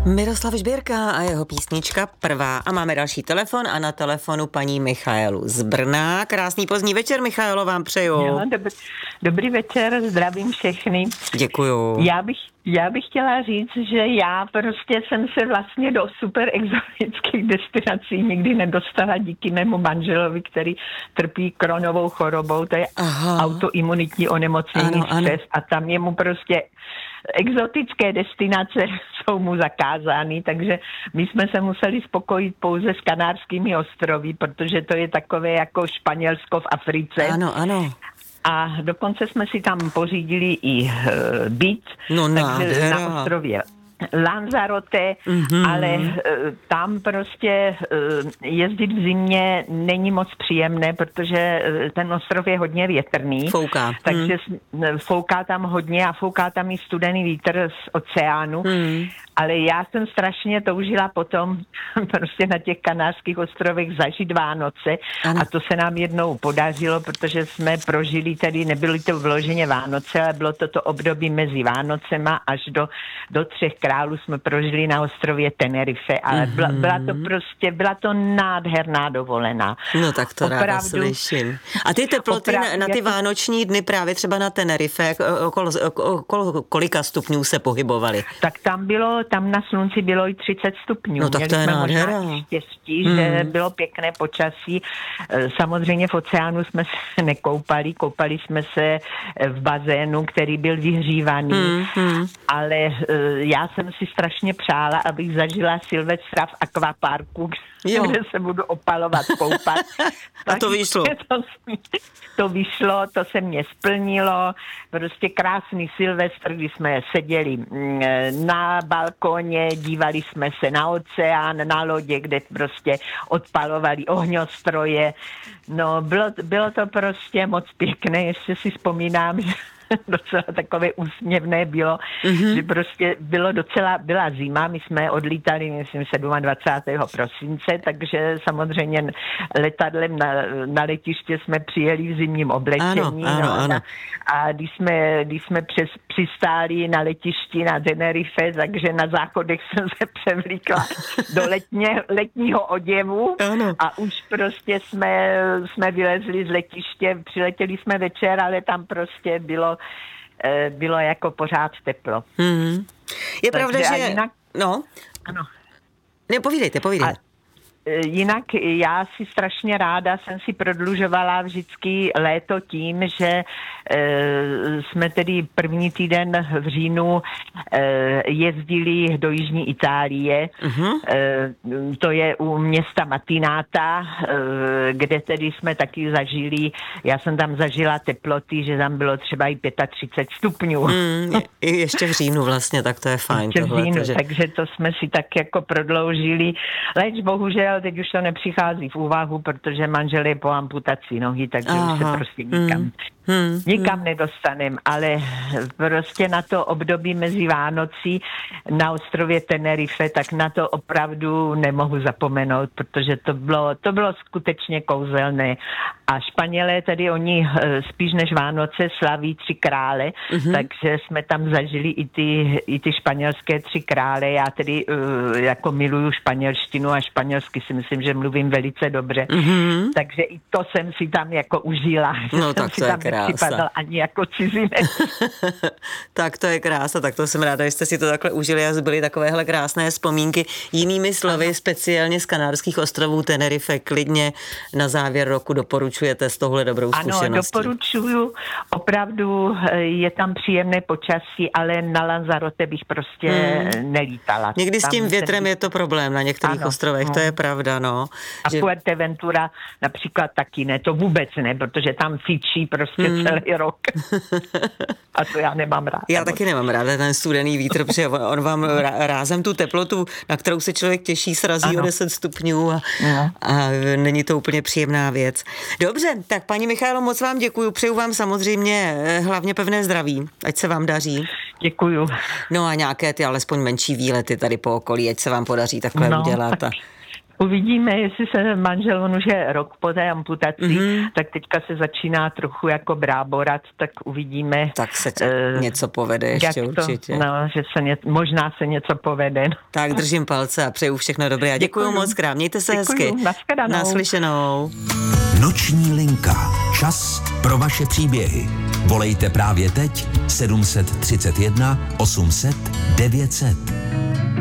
Miroslav Žbírka a jeho písnička Prvá. A máme další telefon a na telefonu paní Michaelu z Brna. Krásný pozdní večer, Michaelo, vám přeju. Jo, dobrý večer, zdravím všechny. Děkuju. Já bych chtěla říct, že já prostě jsem se vlastně do super exotických destinací nikdy nedostala díky mému manželovi, který trpí Crohnovou chorobou, to je autoimunitní onemocnění střes a tam je mu prostě exotické destinace jsou mu zakázány, takže my jsme se museli spokojit pouze s Kanárskými ostrovy, protože to je takové jako Španělsko v Africe. Ano. A dokonce jsme si tam pořídili i byt, takže na ostrově Lanzarote, ale tam prostě jezdit v zimě není moc příjemné, protože ten ostrov je hodně větrný. Fouká. Takže fouká tam hodně a fouká tam i studený vítr z oceánu. Ale já jsem strašně toužila potom prostě na těch Kanárských ostrovech zažít Vánoce a to se nám jednou podařilo, protože jsme prožili, tedy nebyly to vloženě Vánoce, ale bylo to období mezi Vánocema až do Třech králů jsme prožili na ostrově Tenerife, ale byla to nádherná dovolená. No tak to ráda slyším. A ty teploty na ty vánoční dny právě třeba na Tenerife, okolo kolika stupňů se pohybovaly? Tak tam na slunci bylo i 30 stupňů. No tak to je nádhera. Štěstí, že bylo pěkné počasí. Samozřejmě v oceánu jsme se nekoupali, koupali jsme se v bazénu, který byl vyhřívaný, ale já jsem si strašně přála, abych zažila Silvestra v akvaparku, kde se budu opalovat, koupat. A to vyšlo. To vyšlo, to se mě splnilo. Prostě krásný Silvestr, kdy jsme seděli na balkóně, dívali jsme se na oceán, na lodě, kde prostě odpalovali ohňostroje. No, bylo to prostě moc pěkné. Ještě si vzpomínám, že docela takové úsměvné bylo, že prostě byla zima, my jsme odlítali, myslím, 27. prosince, takže samozřejmě letadlem na letiště jsme přijeli v zimním oblečení. Ano. A když jsme přistáli na letišti na Tenerife, takže na záchodech jsem se převlíkla do letního oděvu a už prostě jsme vylezli z letiště, přiletěli jsme večer, ale tam prostě bylo jako pořád teplo. Je pravda, že... Jinak, no? Ano. Ne, povídejte. Jinak já si strašně ráda jsem si prodlužovala vždycky léto tím, že jsme tedy první týden v říjnu jezdili do jižní Itálie. To je u města Matinata, kde tedy jsme taky zažili, já jsem tam zažila teploty, že tam bylo třeba i 35 stupňů. Ještě v říjnu vlastně, tak to je fajn. Takže to jsme si tak jako prodloužili. Leč bohužel teď už to nepřichází v úvahu, protože manžel je po amputaci nohy, takže už se prostě nikam nedostanem, ale prostě na to období mezi Vánocí na ostrově Tenerife, tak na to opravdu nemohu zapomenout, protože to bylo skutečně kouzelné. A Španělé tedy oni spíš než Vánoce slaví Tři krále, takže jsme tam zažili i ty španělské Tři krále. Já tedy jako miluju španělštinu a španělsky si myslím, že mluvím velice dobře. Takže i to jsem si tam jako užila. No tak to je krása. Ani jako cizinec. Tak to je krása, tak to jsem ráda, že jste si to takhle užili a zbyly takovéhle krásné vzpomínky. Jinými slovy, speciálně z Kanárských ostrovů Tenerife, klidně na závěr roku doporučujete s touhle dobrou zkušeností. Ano, doporučuju, opravdu je tam příjemné počasí, ale na Lanzarote bych prostě nelítala. Někdy s tím větrem je to problém na některých ostrovech, to je pravda, no. A Fuerteventura například taky ne, to vůbec ne, protože tam fičí prostě celý rok. A to já nemám ráda. Já taky nemám ráda ten studený vítr, protože on vám rázem tu teplotu, na kterou se člověk těší, srazí o 10 stupňů a není to úplně příjemná věc. Dobře, tak paní Michaelo, moc vám děkuju, přeju vám samozřejmě hlavně pevné zdraví, ať se vám daří. Děkuju. No a nějaké ty alespoň menší výlety tady po okolí, ať se vám podaří takhle udělat. Uvidíme, jestli se manžel, on už je rok po té amputaci, tak teďka se začíná trochu jako bráborat, tak uvidíme. Tak se něco povede ještě určitě. Že možná se něco povede. Tak držím palce a přeju všechno dobré a děkuju moc krát. Mějte se hezky. Naslyšenou. Noční linka. Čas pro vaše příběhy. Volejte právě teď 731 800 900.